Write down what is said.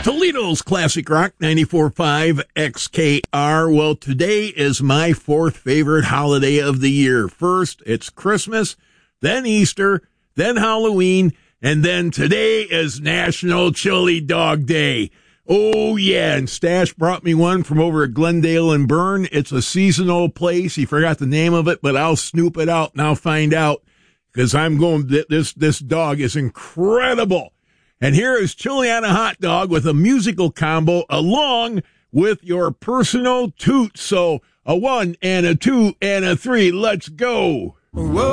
Toledo's Classic Rock 94.5 XKR. Well, today is my fourth favorite holiday of the year. First, it's Christmas, then Easter, then Halloween, and then today is National Chili Dog Day. Oh, yeah, and Stash brought me one from over at Glendale and Bern. It's a seasonal place. He forgot the name of it, but I'll snoop it out and I'll find out because I'm going, this dog is incredible. And here is chili on a hot dog with a musical combo along with your personal toot. So a 1 and a 2 and a 3. Let's go. Whoa.